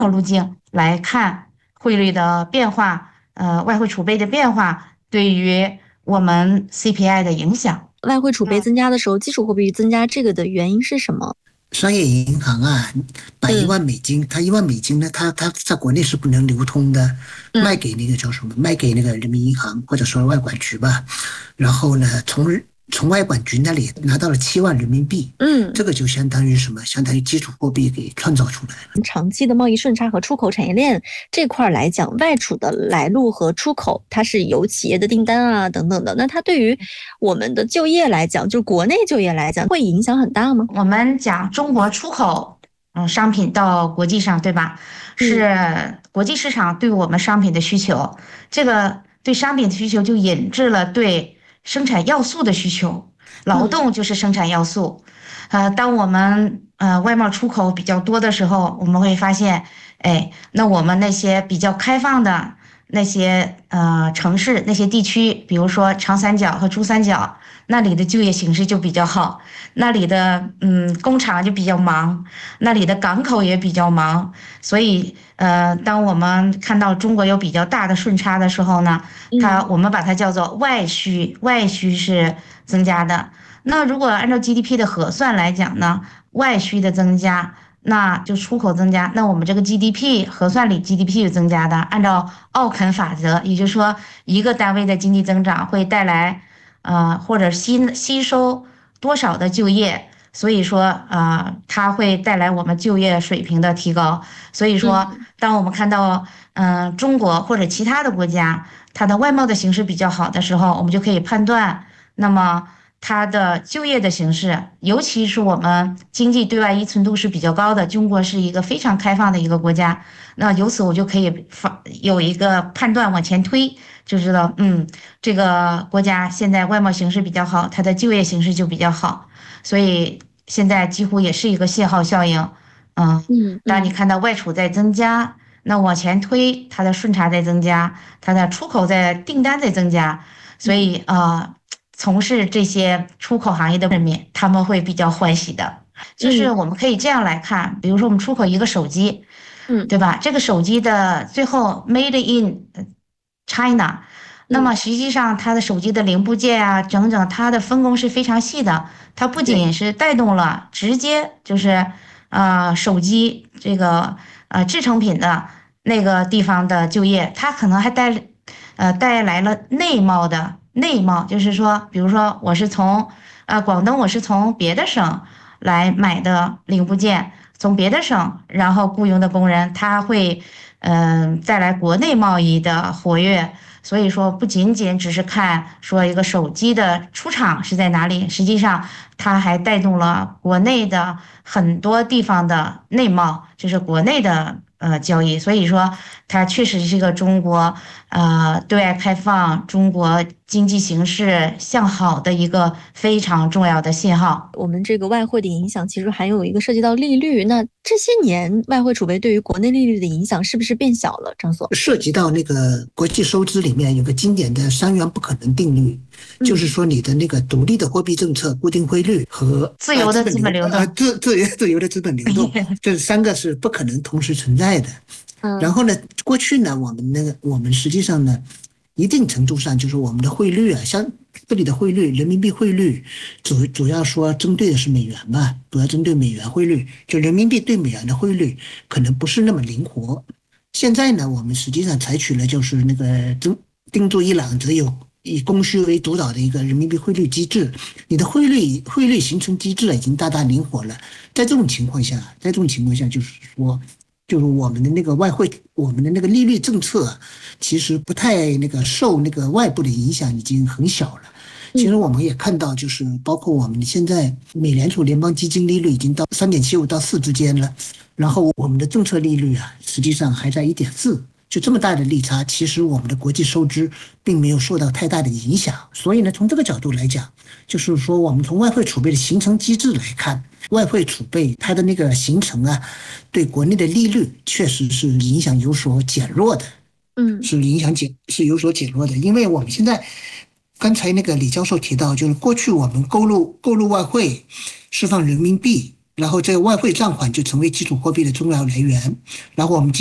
路径来看汇率的变化，外汇储备的变化对于我们 CPI 的影响。 外汇储备增加的时候，基础货币增加这个的原因是什么？ 商业银行啊，把一嗯万美金，它一万美金呢，它在国内是不能流通的，卖嗯给那个叫什么？卖给那个人民银行或者说外管局吧。然后呢，从外管局那里拿到了7万人民币， 嗯。 这个就相当于什么？相当于基础货币给创造出来了。 长期的贸易顺差和出口产业链这块来讲，外储的来路和出口，它是有企业的订单啊等等的。那它对于我们的就业来讲，就国内就业来讲，会影响很大吗？ 我们讲中国出口，商品到国际上，对吧？ 嗯是国际市场对我们商品的需求，这个对商品的需求就引致了对生产要素的需求，劳嗯动就是生产要素。当我们外贸出口比较多的时候，我们会发现，哎，那我们那些比较开放的那些城市、那些地区，比如说长三角和珠三角，那里的就业形势就比较好。那里的工厂就比较忙，那里的港口也比较忙，所以当我们看到中国有比较大的顺差的时候呢， 嗯我们把它叫做外需，外需是增加的。那如果按照 GDP 的核算来讲呢，外需的增加。那就出口增加，那我们这个 GDP 核算里 GDP 是增加的。按照奥肯法则，也就是说，一个单位的经济增长会带来或者吸收多少的就业，所以说它会带来我们就业水平的提高。所以说， 嗯当我们看到中国或者其他的国家它的外贸的形势比较好的时候，我们就可以判断，那么它的就业的形势，尤其是我们经济对外依存度是比较高的，中国是一个非常开放的一个国家，那由此我就可以有一个判断往前推，就知道这个国家现在外贸形势比较好，它的就业形势就比较好，所以现在几乎也是一个信号效应。嗯，当你嗯嗯看到外储在增加，那往前推，它的顺差在增加，它的出口在订单在增加，所以嗯从事这些出口行业的人民，他们会比较欢喜的。就是嗯我们可以这样来看，比如说我们出口一个手机， 嗯， 对吧？这个手机的最后 made in China，那么嗯， 实际上它的手机的零部件啊，整整它的分工是非常细的。它不对， 仅是带动了直接就是手机这个制成品的那个地方的就业，它可能还带来了内贸，就是说，比如说我是从广东，我是从别的省来买的零部件，从别的省然后雇佣的工人，他会带来国内贸易的活跃。所以说，不仅仅只是看说一个手机的出厂是在哪里，实际上它还带动了国内的很多地方的内贸，就是国内的交易。所以说，它确实是一个中国对外开放、中国经济形势向好的一个非常重要的信号。 我们这个外汇的影响其实还有一个涉及到利率。那这些年外汇储备对于国内利率的影响是不是变小了？张所， 涉及到那个国际收支里面有个经典的3元不可能定律，就是嗯说你的那个独立的货币政策、固定汇率和自由的资本流动， 自由的资本流动，这三个是不可能同时存在的。然嗯后呢，过去呢，我们实际上呢，一定程度上就是我们的汇率啊，像这里的汇率，人民币汇率主要说针对的是美元嘛，主要针对美元汇率，就人民币对美元的汇率可能不是那么灵活。现在呢，我们实际上采取了就是那个定住伊朗只有以供需为主导的一个人民币汇率机制，你的汇率形成机制已经大大灵活了。在这种情况下，就是说，就是我们的那个外汇，我们的那个利率政策，其实不太那个受那个外部的影响，已经很小了。其实嗯我们也看到，就是包括我们现在美联储联邦基金利率已经到3.75到4之间了，然后我们的政策利率啊，实际上还在1.4。就这么大的利差，其实我们的国际收支并没有受到太大的影响。所以呢，从这个角度来讲，就是说我们从外汇储备的形成机制来看，外汇储备它的那个形成啊，对国内的利率确实是影响有所减弱的。 嗯是有所减弱的，因为我们现在刚才那个李教授提到，就是过去我们购入外汇，释放人民币， 然后这个外汇账款就成为基础货币的重要来源，然后我们